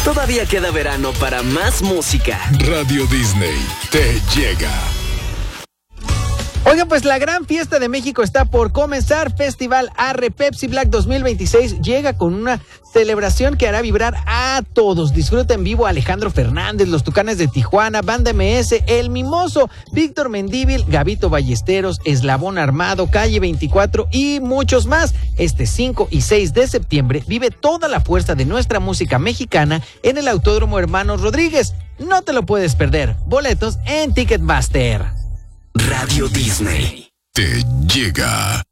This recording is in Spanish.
Todavía queda verano para más música. Radio Disney te llega. Oigan, pues la gran fiesta de México está por comenzar. Festival Arre Pepsi Black 2026 llega con una celebración que hará vibrar a todos. Disfruta en vivo a Alejandro Fernández, los Tucanes de Tijuana, Banda MS, El Mimoso, Víctor Mendívil, Gabito Ballesteros, Eslabón Armado, Calle 24 y muchos más. Este 5 y 6 de septiembre vive toda la fuerza de nuestra música mexicana en el Autódromo Hermanos Rodríguez. No te lo puedes perder. Boletos en Ticketmaster. Radio Disney te llega.